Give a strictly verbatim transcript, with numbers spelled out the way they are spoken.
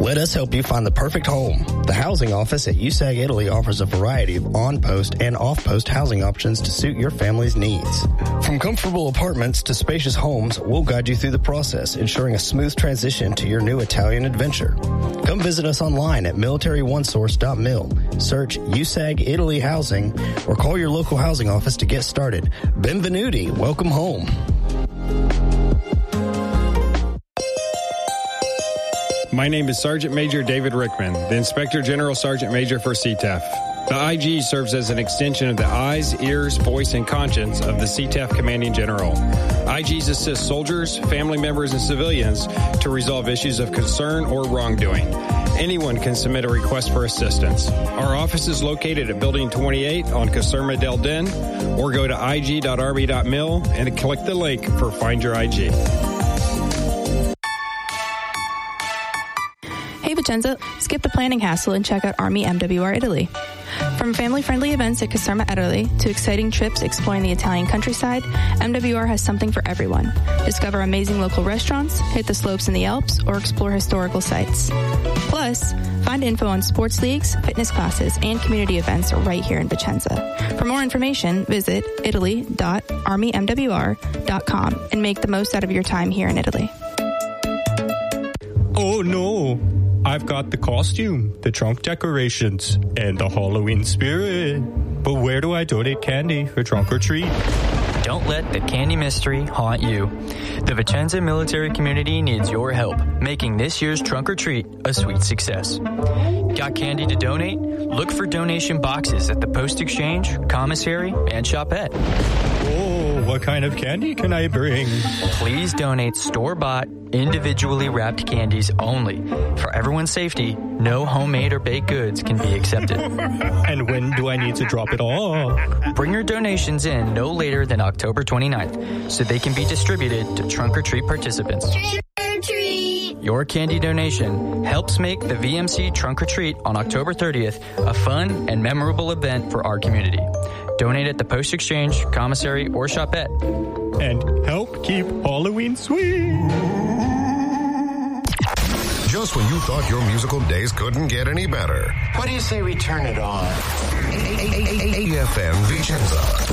Let us help you find the perfect home. The housing office at U S A G Italy offers a variety of on-post and off-post housing options to suit your family's needs. From comfortable apartments to spacious homes, we'll guide you through the process, ensuring a smooth transition to your new Italian adventure. Come visit us online at military one source dot mil. Search U S A G Italy Housing or call your local housing office to get started. Benvenuti. Welcome home. My name is Sergeant Major David Rickman, the Inspector General Sergeant Major for C T E F. The I G serves as an extension of the eyes, ears, voice, and conscience of the C T E F Commanding General. I Gs assist soldiers, family members, and civilians to resolve issues of concern or wrongdoing. Anyone can submit a request for assistance. Our office is located at Building twenty-eight on Caserma del Den, or go to I G dot army dot mil and click the link for Find Your I G. Hey Vicenza, skip the planning hassle and check out Army M W R Italy. From family-friendly events at Caserma Italy to exciting trips exploring the Italian countryside, M W R has something for everyone. Discover amazing local restaurants, hit the slopes in the Alps, or explore historical sites. Plus, find info on sports leagues, fitness classes, and community events right here in Vicenza. For more information, visit italy dot army m w r dot com and make the most out of your time here in Italy. Oh no! I've got the costume, the trunk decorations, and the Halloween spirit. But where do I donate candy for trunk or treat? Don't let the candy mystery haunt you. The Vicenza military community needs your help, making this year's trunk or treat a sweet success. Got candy to donate? Look for donation boxes at the Post Exchange, Commissary, and Shopette. Oh, what kind of candy can I bring? Please donate store-bought, individually wrapped candies only. For everyone's safety, no homemade or baked goods can be accepted. And when do I need to drop it off? Bring your donations in no later than October twenty-ninth so they can be distributed to trunk or treat participants. Trick or treat! Your candy donation helps make the V M C Trunk or Treat on October thirtieth a fun and memorable event for our community. Donate at the Post Exchange, Commissary, or Shopette. And help keep Halloween sweet. Just when you thought your musical days couldn't get any better. What do you say we turn it on? A F M Vicenza.